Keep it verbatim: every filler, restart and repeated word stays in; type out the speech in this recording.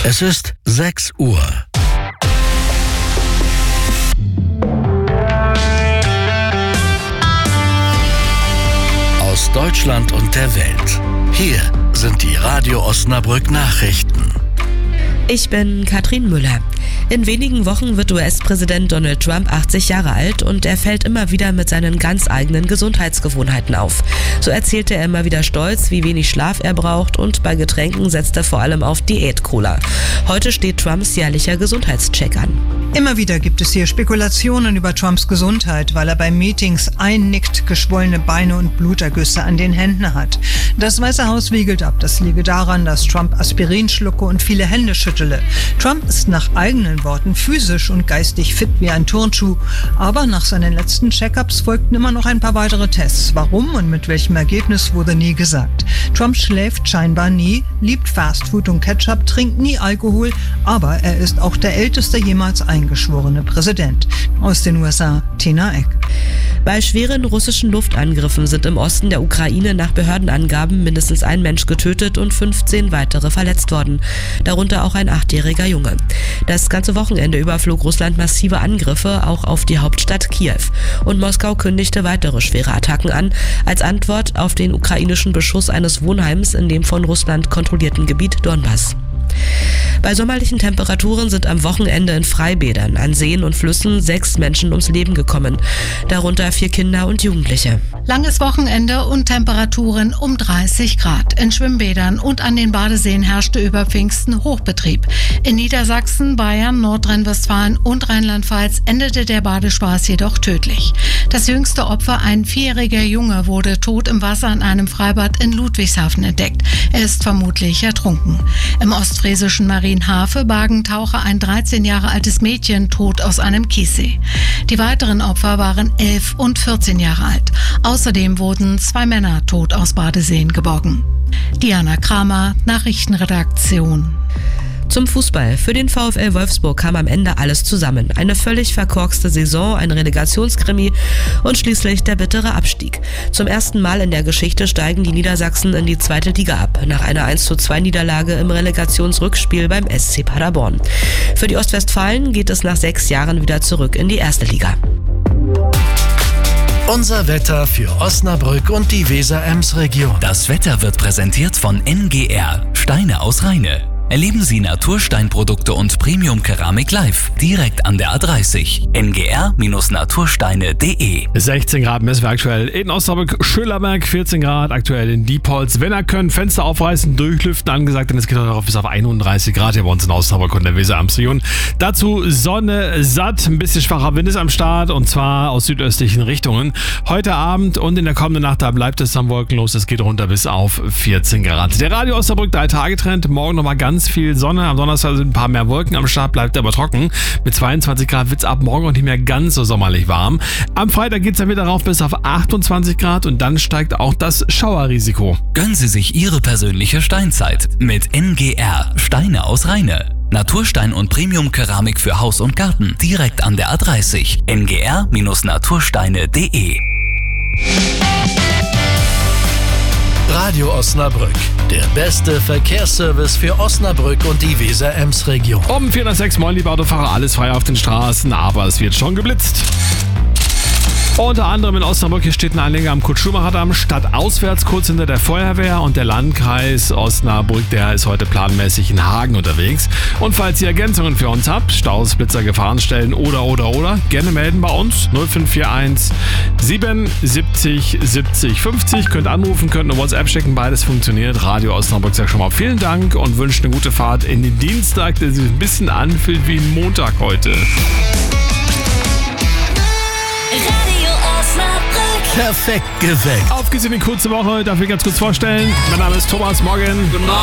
Es ist sechs Uhr. Aus Deutschland und der Welt. Hier sind die Radio Osnabrück Nachrichten. Ich bin Katrin Müller. In wenigen Wochen wird U S-Präsident Donald Trump achtzig Jahre alt und er fällt immer wieder mit seinen ganz eigenen Gesundheitsgewohnheiten auf. So erzählte er immer wieder stolz, wie wenig Schlaf er braucht und bei Getränken setzt er vor allem auf Diät-Cola. Heute steht Trumps jährlicher Gesundheitscheck an. Immer wieder gibt es hier Spekulationen über Trumps Gesundheit, weil er bei Meetings einnickt, geschwollene Beine und Blutergüsse an den Händen hat. Das Weiße Haus wiegelt ab, das liege daran, dass Trump Aspirin schlucke und viele Hände schüttele. Trump ist nach eigenen Worten physisch und geistig fit wie ein Turnschuh, aber nach seinen letzten Check-ups folgten immer noch ein paar weitere Tests. Warum und mit welchem Ergebnis wurde nie gesagt. Trump schläft scheinbar nie, liebt Fastfood und Ketchup, trinkt nie Alkohol, aber er ist auch der älteste jemals eingeschworene Präsident. Aus den U S A, Tina Eck. Bei schweren russischen Luftangriffen sind im Osten der Ukraine nach Behördenangaben mindestens ein Mensch getötet und fünfzehn weitere verletzt worden, darunter auch ein achtjähriger Junge. Das ganze Wochenende über flog Russland massive Angriffe auch auf die Hauptstadt Kiew und Moskau kündigte weitere schwere Attacken an, als Antwort auf den ukrainischen Beschuss eines Wohnheims in dem von Russland kontrollierten Gebiet Donbass. Bei sommerlichen Temperaturen sind am Wochenende in Freibädern, an Seen und Flüssen sechs Menschen ums Leben gekommen, darunter vier Kinder und Jugendliche. Langes Wochenende und Temperaturen um dreißig Grad. In Schwimmbädern und an den Badeseen herrschte über Pfingsten Hochbetrieb. In Niedersachsen, Bayern, Nordrhein-Westfalen und Rheinland-Pfalz endete der Badespaß jedoch tödlich. Das jüngste Opfer, ein vierjähriger Junge, wurde tot im Wasser in einem Freibad in Ludwigshafen entdeckt. Er ist vermutlich ertrunken. Im ostfriesischen Marienhafe bargen Taucher ein dreizehn Jahre altes Mädchen tot aus einem Kiessee. Die weiteren Opfer waren elf und vierzehn Jahre alt. Außerdem wurden zwei Männer tot aus Badeseen geborgen. Diana Kramer, Nachrichtenredaktion. Zum Fußball. Für den VfL Wolfsburg kam am Ende alles zusammen. Eine völlig verkorkste Saison, ein Relegationskrimi und schließlich der bittere Abstieg. Zum ersten Mal in der Geschichte steigen die Niedersachsen in die zweite Liga ab, nach einer eins zu zwei Niederlage im Relegationsrückspiel beim S C Paderborn. Für die Ostwestfalen geht es nach sechs Jahren wieder zurück in die erste Liga. Unser Wetter für Osnabrück und die Weser-Ems-Region. Das Wetter wird präsentiert von N G R, Steine aus Rheine. Erleben Sie Natursteinprodukte und Premium-Keramik live, direkt an der A dreißig. N G R Natursteine punkt de. sechzehn Grad messen wir aktuell in Osnabrück, Schölerberg, vierzehn Grad aktuell in Diepholz. Wenn ihr könnt, Fenster aufreißen, durchlüften angesagt, denn es geht auch bis auf einunddreißig Grad hier bei uns in Osnabrück und der Weser-Ems-Region. Dazu Sonne satt, ein bisschen schwacher Wind ist am Start und zwar aus südöstlichen Richtungen. Heute Abend und in der kommenden Nacht, da bleibt es dann wolkenlos, es geht runter bis auf vierzehn Grad. Der Radio Osnabrück drei-Tage-Trend, morgen nochmal ganz viel Sonne, am Donnerstag sind ein paar mehr Wolken am Start, bleibt aber trocken. Mit zweiundzwanzig Grad wird es ab morgen auch nicht mehr ganz so sommerlich warm. Am Freitag geht es dann wieder rauf bis auf achtundzwanzig Grad und dann steigt auch das Schauerrisiko. Gönnen Sie sich Ihre persönliche Steinzeit mit N G R, Steine aus Rheine. Naturstein und Premium-Keramik für Haus und Garten, direkt an der A dreißig. N G R Natursteine punkt de. Radio Osnabrück, der beste Verkehrsservice für Osnabrück und die Weser-Ems-Region. Um vier nach sechs, moin liebe Autofahrer, alles frei auf den Straßen, aber es wird schon geblitzt. Unter anderem in Osnabrück, hier steht ein Anhänger am Kurt-Schumacher-Damm, stadtauswärts kurz hinter der Feuerwehr und der Landkreis Osnabrück, der ist heute planmäßig in Hagen unterwegs. Und falls ihr Ergänzungen für uns habt, Staus, Blitzer, Gefahrenstellen oder, oder, oder, gerne melden bei uns null fünf vier eins sieben siebzig siebzig fünfzig. Könnt anrufen, könnt eine WhatsApp schicken, beides funktioniert. Radio Osnabrück sagt schon mal vielen Dank und wünscht eine gute Fahrt in den Dienstag, der sich ein bisschen anfühlt wie ein Montag heute. Perfekt geweckt. Auf geht's in die kurze Woche, darf ich ganz kurz vorstellen. Mein Name ist Thomas, morgen.